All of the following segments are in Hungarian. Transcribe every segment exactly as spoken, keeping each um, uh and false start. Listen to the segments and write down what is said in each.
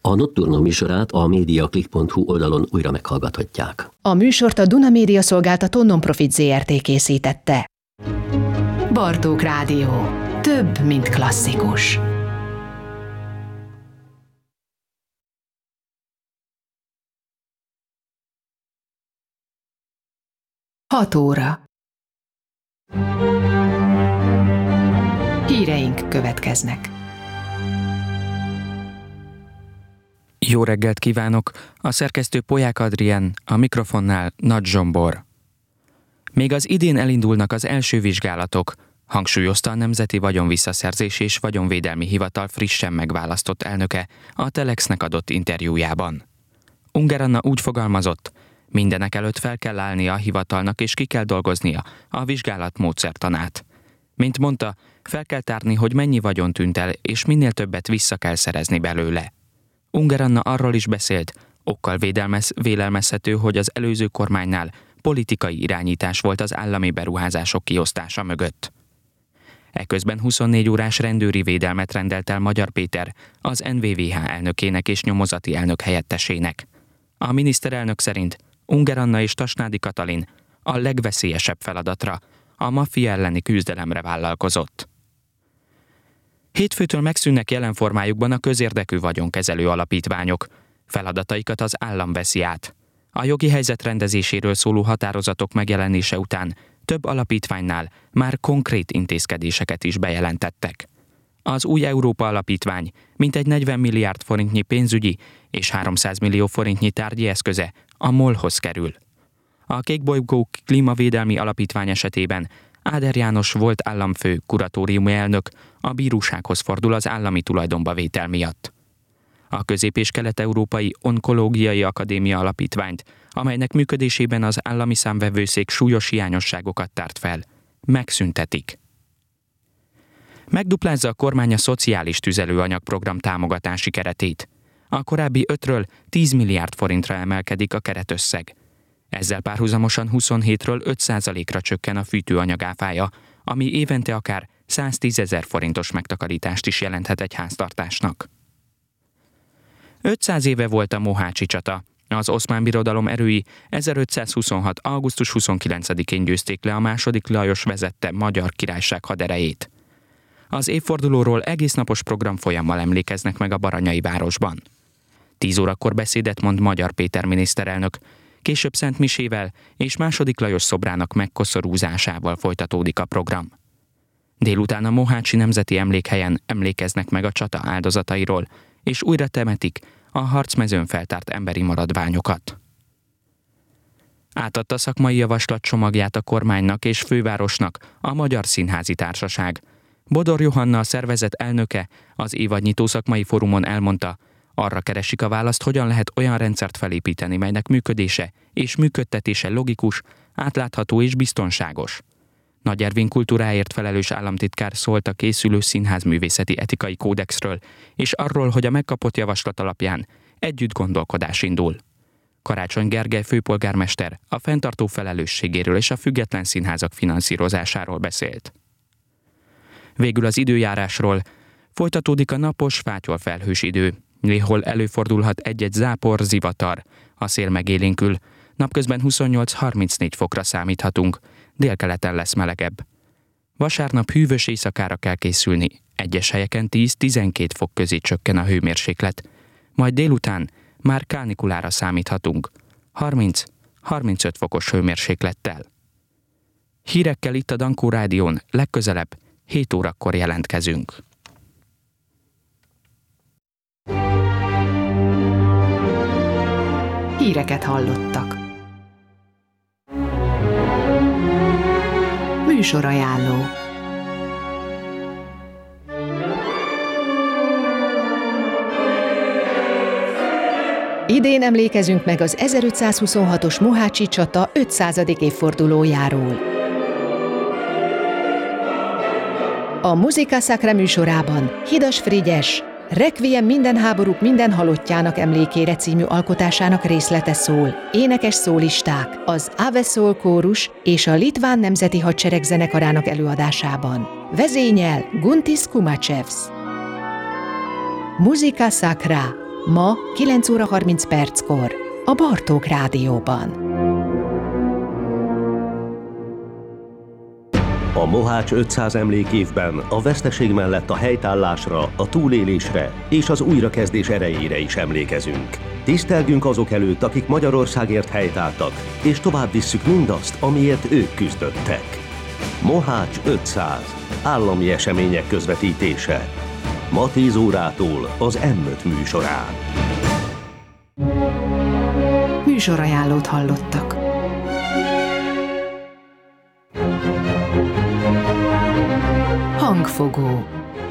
A Nocturno műsorát a mediaclick pont hu oldalon újra meghallgathatják. A műsort a Duna Média Szolgáltató Nonprofit zé er té készítette. Bartók Rádió. Több, mint klasszikus. Hat óra. Híreink következnek. Jó reggelt kívánok! A szerkesztő Polyák Adrien, a mikrofonnál Nagy Zsombor. Még az idén elindulnak az első vizsgálatok, hangsúlyozta a Nemzeti Vagyonvisszaszerzési és Vagyonvédelmi Hivatal frissen megválasztott elnöke a Telexnek adott interjújában. Ungár Anna úgy fogalmazott, mindenek előtt fel kell állnia a hivatalnak és ki kell dolgoznia a vizsgálat módszertanát. Mint mondta, fel kell tárni, hogy mennyi vagyon tűnt el, és minél többet vissza kell szerezni belőle. Ungár Anna arról is beszélt, okkal védelmez, vélelmezhető, hogy az előző kormánynál politikai irányítás volt az állami beruházások kiosztása mögött. Eközben huszonnégy órás rendőri védelmet rendelt el Magyar Péter, az en vé vé há elnökének és nyomozati elnök helyettesének. A miniszterelnök szerint Ungár Anna és Tasnádi Katalin a legveszélyesebb feladatra, a maffia elleni küzdelemre vállalkozott. Hétfőtől megszűnnek jelen formájukban a közérdekű vagyonkezelő alapítványok. Feladataikat az állam veszi át. A jogi helyzet rendezéséről szóló határozatok megjelenése után több alapítványnál már konkrét intézkedéseket is bejelentettek. Az új Európa Alapítvány mintegy negyven milliárd forintnyi pénzügyi és háromszáz millió forintnyi tárgyi eszköze a MOL-hoz kerül. A Kékbolygó Klímavédelmi Alapítvány esetében Áder János volt államfő kuratóriumi elnök a bírósághoz fordul az állami tulajdonba vétel miatt. A Közép- és Kelet-Európai Onkológiai Akadémia Alapítványt, amelynek működésében az állami számvevőszék súlyos hiányosságokat tárt fel, megszüntetik. Megduplázza a kormány a szociális tüzelőanyagprogram támogatási keretét. A korábbi ötről tíz milliárd forintra emelkedik a keretösszeg. Ezzel párhuzamosan huszonhétről öt százalékra csökken a fűtőanyag áfája, ami évente akár száztízezer forintos megtakarítást is jelenthet egy háztartásnak. ötszáz éve volt a Mohácsi csata. Az Oszmán Birodalom erői ezerötszázhuszonhat. augusztus huszonkilencedikén győzték le a második Lajos vezette Magyar Királyság haderejét. Az évfordulóról egésznapos programfolyammal emlékeznek meg a Baranyai városban. Tíz órakor beszédet mond Magyar Péter miniszterelnök, később Szent Misével és második Lajos szobrának megkoszorúzásával folytatódik a program. Délután a Mohácsi Nemzeti Emlékhelyen emlékeznek meg a csata áldozatairól, és újra temetik a harcmezőn feltárt emberi maradványokat. Átadta szakmai javaslat csomagját a kormánynak és fővárosnak a Magyar Színházi Társaság. Bodor Johanna, a szervezet elnöke, az évadnyitó szakmai fórumon elmondta, arra keresik a választ, hogyan lehet olyan rendszert felépíteni, melynek működése és működtetése logikus, átlátható és biztonságos. Nagy Ervin kultúráért felelős államtitkár szólt a készülő színházművészeti etikai kódexről, és arról, hogy a megkapott javaslat alapján együtt gondolkodás indul. Karácsony Gergely főpolgármester a fenntartó felelősségéről és a független színházak finanszírozásáról beszélt. Végül az időjárásról. Folytatódik a napos, fátyolfelhős idő. Néhol előfordulhat egy-egy zápor, zivatar. A szél megélénkül. Napközben huszonnyolc-harmincnégy fokra számíthatunk. Délkeleten lesz melegebb. Vasárnap hűvös éjszakára kell készülni. Egyes helyeken tíz-tizenkét fok közé csökken a hőmérséklet. Majd délután már kánikulára számíthatunk. harminc-harmincöt fokos hőmérséklettel. Hírekkel itt a Dankó Rádión, legközelebb hét órakor jelentkezünk. Híreket hallottak. Műsorajánló. Idén emlékezünk meg az ezerötszázhuszonhatos Mohácsi csata ötszázadik évfordulójáról. A Musica Sacra műsorában Hidas Frigyes Requiem minden háborúk minden halottjának emlékére című alkotásának részlete szól. Énekes szólisták, az Ave Soul kórus és a Litván Nemzeti Hadsereg zenekarának előadásában. Vezényel Guntis Kumachevs. Musica Sacra. Ma kilenc óra harminc perckor a Bartók Rádióban. A Mohács ötszáz emlékévben a veszteség mellett a helytállásra, a túlélésre és az újrakezdés erejére is emlékezünk. Tisztelgünk azok előtt, akik Magyarországért helytálltak, és tovább visszük mindazt, amiért ők küzdöttek. Mohács ötszáz. Állami események közvetítése. Ma tíz órától az M öt műsorán. Műsorajánlót hallottak. Hangfogó.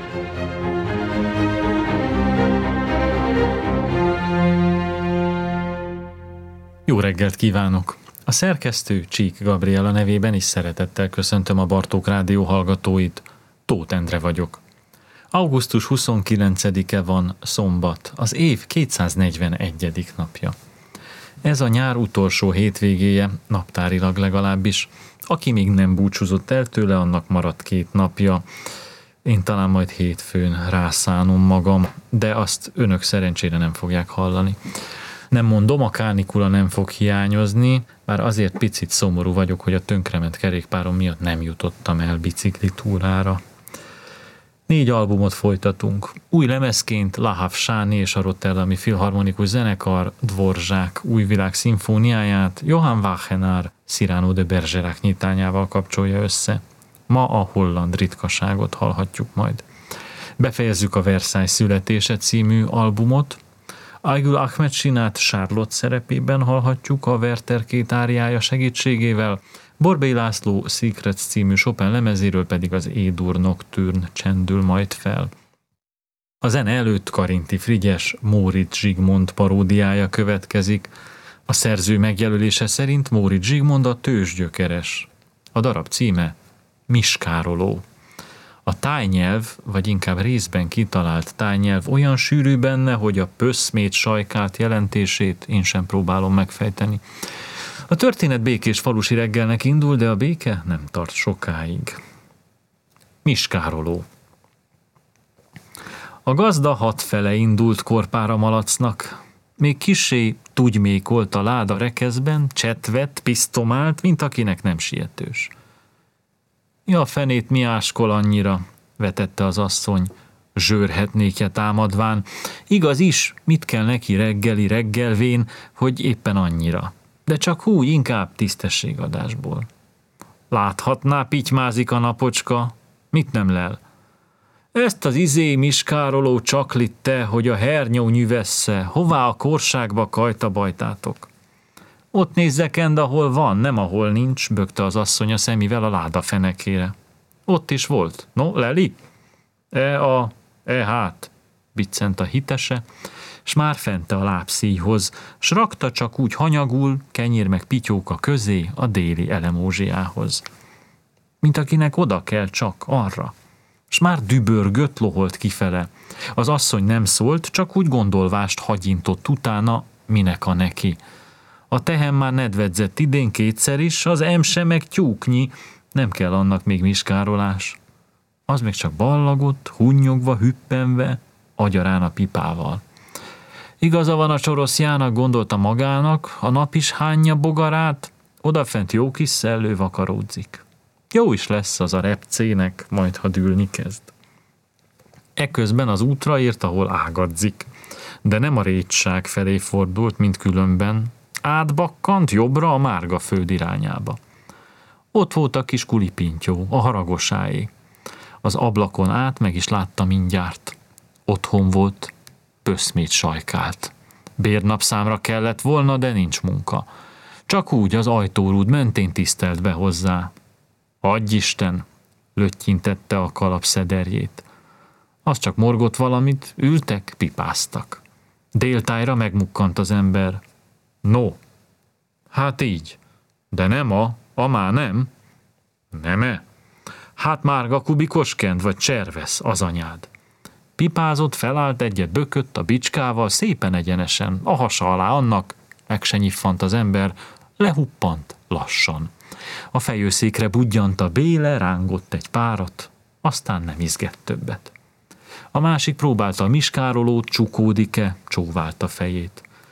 Jó reggelt kívánok! A szerkesztő Csík Gabriela nevében is szeretettel köszöntöm a Bartók Rádió hallgatóit. Tóth Endre vagyok. augusztus huszonkilencedike van, szombat, az év kétszáznegyvenegyedik napja. Ez a nyár utolsó hétvégéje, naptárilag legalábbis. Aki még nem búcsúzott el tőle, annak maradt két napja. Én talán majd hétfőn rászánom magam, de azt önök szerencsére nem fogják hallani. Nem mondom, a kánikula nem fog hiányozni, bár azért picit szomorú vagyok, hogy a tönkrement kerékpárom miatt nem jutottam el biciklitúrára. Négy albumot folytatunk. Új lemezként Lahav Sáni és a Rotterdami Filharmonikus Zenekar Dvorzsák újvilág szimfóniáját Johann Wagner Cyrano de Bergerac nyitányával kapcsolja össze. Ma a holland ritkaságot hallhatjuk majd. Befejezzük a Versailles születése című albumot. Aygül Ahmed Sinát Charlotte szerepében hallhatjuk a Werther két áriája segítségével, Borbély László Secrets című Chopin lemezéről pedig az E-dur Nocturne csendül majd fel. A zene előtt Karinti Frigyes Móricz Zsigmond paródiája következik. A szerző megjelölése szerint Móricz Zsigmond a tőzsgyökeres. A darab címe Miskároló. A tájnyelv, vagy inkább részben kitalált tájnyelv olyan sűrű benne, hogy a pösszmét sajkált jelentését én sem próbálom megfejteni. A történet békés falusi reggelnek indul, de a béke nem tart sokáig. Miskároló. A gazda hatfele indult korpára malacnak. Még kissé tugymékolt a láda rekeszben, csetvett, pisztomált, mint akinek nem sietős. Ja, a fenét mi áskol annyira, vetette az asszony, zsőrhetnékje támadván. Igaz is, mit kell neki reggeli reggelvén, hogy éppen annyira. De csak hú, inkább tisztességadásból. Láthatná, pitymázik a napocska, mit nem lel? Ezt az izé miskároló csaklit te, hogy a hernyó nyüvessze, hová a korságba kajta bajtátok? Ott nézzekend, ahol van, nem ahol nincs, bökte az asszony a szemével a láda fenekére. Ott is volt. No, leli? E a, e hát, biccent a hitese, s már fente a lábszíjhoz, s rakta csak úgy hanyagul, kenyér meg pityóka közé a déli elemózsiához. Mint akinek oda kell csak arra. S már dübörgött, loholt kifele. Az asszony nem szólt, csak úgy gondolvást hagyintott utána, minek a neki. A tehem már nedvedzett idén kétszer is, az emse meg tyúknyi, nem kell annak még miskárolás. Az meg csak ballagott, hunnyogva, hüppenve, agyarán a pipával. Igaza van a csoroszjának, gondolta magának, a nap is hányja bogarát, odafent jó kis szellő vakaródzik. Jó is lesz az a repcének, majd ha dűlni kezd. Eközben az útra ért, ahol ágadzik, de nem a rétság felé fordult, mint különben, átbakkant jobbra a márga föld irányába. Ott volt a kis kulipintyó, a haragosáé. Az ablakon át meg is látta mindjárt. Otthon volt, pösszmét sajkált. Bérnapszámra kellett volna, de nincs munka. Csak úgy az ajtórúd mentén tisztelt be hozzá. Adj Isten, löttyintette a kalap szederjét. Az csak morgott valamit, ültek, pipáztak. Déltájra megmukkant az ember. No, hát így. De nem a, a már nem. Nem-e? Hát márga kubikoskend vagy cservesz az anyád. Pipázott, felállt egyet, bökött a bicskával, szépen egyenesen, a hasa alá annak, meg se nyiffant az ember, lehuppant lassan. A fejőszékre budjant a béle, rángott egy párat, aztán nem izgett többet. A másik próbálta a miskárolót, csukódik-e, csóválta fejét.